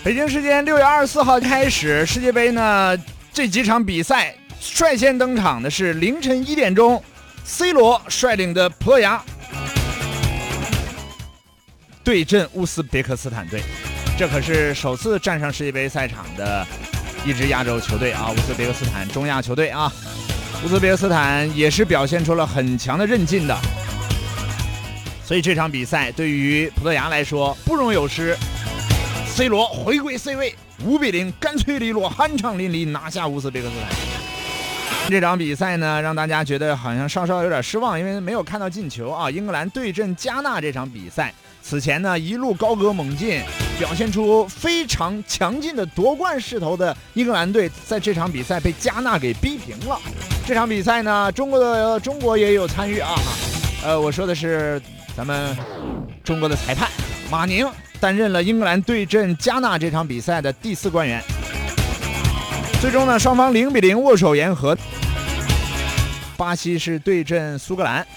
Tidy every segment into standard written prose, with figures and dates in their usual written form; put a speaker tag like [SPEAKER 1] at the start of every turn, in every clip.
[SPEAKER 1] 北京时间6月24号开始，世界杯呢这几场比赛率先登场的是凌晨1点钟，C 罗率领的葡萄牙对阵乌兹别克斯坦队，这可是首次站上世界杯赛场的一支亚洲球队啊，乌兹别克斯坦中亚球队啊，乌兹别克斯坦也是表现出了很强的韧劲的，所以这场比赛对于葡萄牙来说不容有失。C 罗回归 C 位，5-0干脆利落、酣畅淋漓拿下乌兹别克斯坦。这场比赛呢，让大家觉得好像稍稍有点失望，因为没有看到进球啊。英格兰对阵加纳这场比赛，此前呢一路高歌猛进，表现出非常强劲的夺冠势头的英格兰队，在这场比赛被加纳给逼平了。这场比赛呢，中国也有参与啊。我说的是咱们中国的裁判马宁担任了英格兰对阵加纳这场比赛的第4官员。最终呢，双方0-0握手言和。巴西是对阵苏格兰。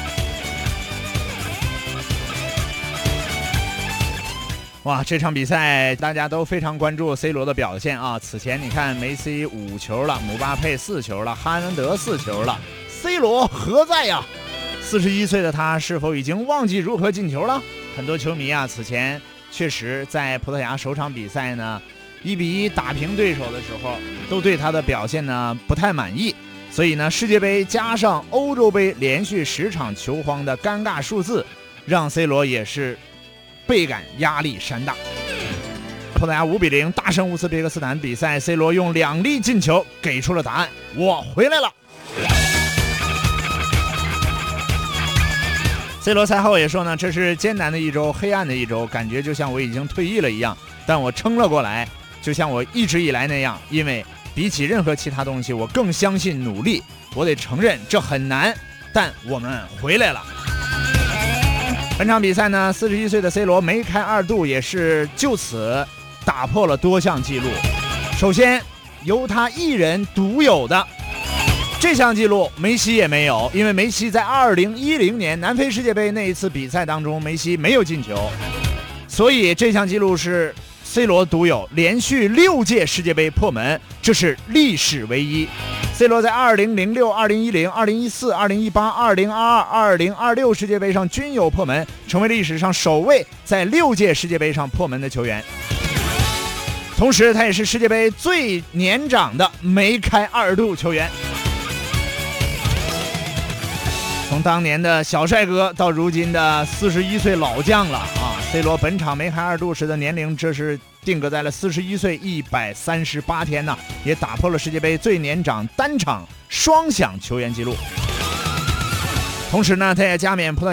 [SPEAKER 1] 哇，这场比赛大家都非常关注 C 罗的表现啊！此前你看梅西5球了，姆巴佩4球了，哈兰德4球了 ，C 罗何在呀？41岁的他是否已经忘记如何进球了？很多球迷啊，此前确实在葡萄牙首场比赛呢1-1打平对手的时候，都对他的表现呢不太满意。所以呢，世界杯加上欧洲杯连续10场球荒的尴尬数字，让 C 罗也是倍感压力山大。葡萄牙5-0大胜乌兹别克斯坦比赛 ，C 罗用2粒进球给出了答案：我回来了。C 罗赛后也说呢，这是艰难的一周，黑暗的一周，感觉就像我已经退役了一样，但我撑了过来，就像我一直以来那样，因为比起任何其他东西，我更相信努力。我得承认这很难，但我们回来了。本场比赛呢，41岁的 C 罗梅开2度，也是就此打破了多项纪录。首先，由他一人独有的这项纪录，梅西也没有，因为梅西在2010年南非世界杯那一次比赛当中，梅西没有进球，所以这项纪录是 C 罗独有，连续6届世界杯破门，这是历史唯一。C 罗在2006、2010、2014、2018、2022、2026世界杯上均有破门，成为历史上首位在6届世界杯上破门的球员。同时，他也是世界杯最年长的梅开2度球员。从当年的小帅哥到如今的41岁老将了啊 ！C 罗本场梅开2度时的年龄，这是定格在了41岁138天呢，也打破了世界杯最年长单场双响球员纪录。同时呢，他也加冕葡萄牙